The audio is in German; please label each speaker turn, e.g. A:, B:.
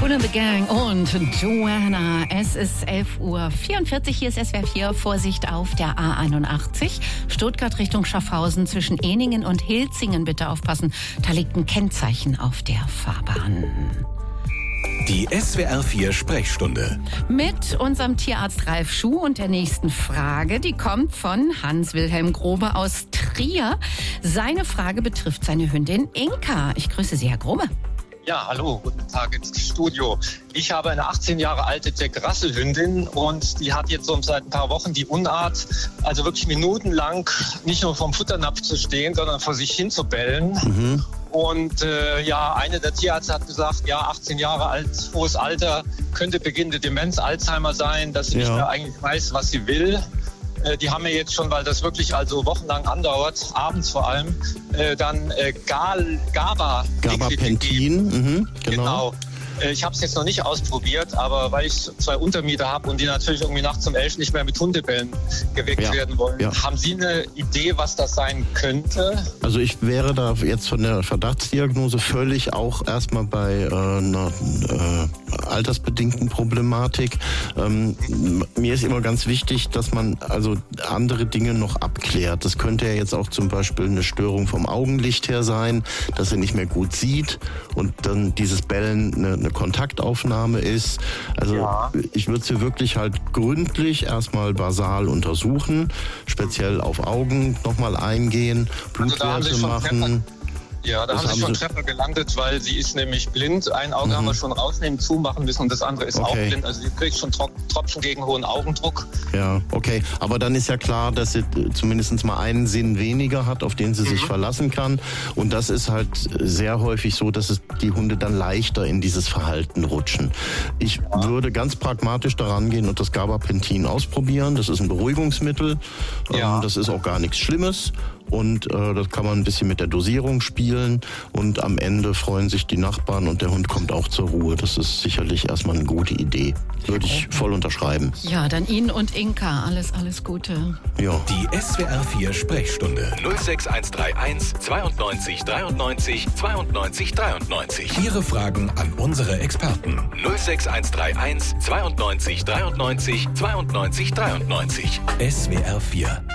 A: Cool and the Gang und Joanna. Es ist 11:44 Uhr. Hier ist SWR 4. Vorsicht auf der A81. Stuttgart Richtung Schaffhausen zwischen Ehningen und Hilzingen. Bitte aufpassen. Da liegt ein Kennzeichen auf der Fahrbahn.
B: Die SWR 4 Sprechstunde.
A: Mit unserem Tierarzt Ralf Schuh und der nächsten Frage. Die kommt von Hans-Wilhelm Grobe aus Trier. Seine Frage betrifft seine Hündin Inka. Ich grüße Sie, Herr Grobe.
C: Ja, hallo, guten Tag ins Studio. Ich habe eine 18 Jahre alte Jack Russell Hündin und die hat jetzt so seit ein paar Wochen die Unart, also wirklich minutenlang nicht nur vom Futternapf zu stehen, sondern vor sich hin zu bellen. Mhm. Und eine der Tierärzte hat gesagt, 18 Jahre alt, hohes Alter, könnte beginnende Demenz, Alzheimer sein, dass sie nicht mehr eigentlich weiß, was sie will. Die haben mir jetzt schon, weil das wirklich also wochenlang andauert, abends vor allem, dann
D: Gabapentin,
C: genau. Ich habe es jetzt noch nicht ausprobiert, aber weil ich 2 Untermieter habe und die natürlich irgendwie nachts um 11 nicht mehr mit Hundebellen geweckt werden wollen. Ja. Haben Sie eine Idee, was das sein könnte?
D: Also ich wäre da jetzt von der Verdachtsdiagnose völlig auch erstmal bei einer altersbedingten Problematik. Mir ist immer ganz wichtig, dass man also andere Dinge noch abklärt. Das könnte ja jetzt auch zum Beispiel eine Störung vom Augenlicht her sein, dass er nicht mehr gut sieht und dann dieses Bellen eine Kontaktaufnahme ist. Also ich würde sie wirklich halt gründlich erstmal basal untersuchen, speziell auf Augen nochmal eingehen, Blutwerte machen.
C: Ja, da haben Sie schon Treffer gelandet, weil sie ist nämlich blind. Ein Auge haben wir schon rausnehmen, zumachen müssen und das andere ist auch blind. Also sie kriegt schon Tropfen gegen hohen Augendruck.
D: Ja, okay. Aber dann ist ja klar, dass sie zumindest mal einen Sinn weniger hat, auf den sie sich verlassen kann. Und das ist halt sehr häufig so, dass die Hunde dann leichter in dieses Verhalten rutschen. Ich würde ganz pragmatisch daran gehen und das Gabapentin ausprobieren. Das ist ein Beruhigungsmittel. Das ist auch gar nichts Schlimmes. Und das kann man ein bisschen mit der Dosierung spielen und am Ende freuen sich die Nachbarn und der Hund kommt auch zur Ruhe. Das ist sicherlich erstmal eine gute Idee. Würde ich voll unterschreiben.
A: Ja, dann Ihnen und Inka alles Gute.
D: Ja.
B: Die SWR 4 Sprechstunde 06131 92 93 92 93. Ihre Fragen an unsere Experten 06131 92 93 92 93. SWR 4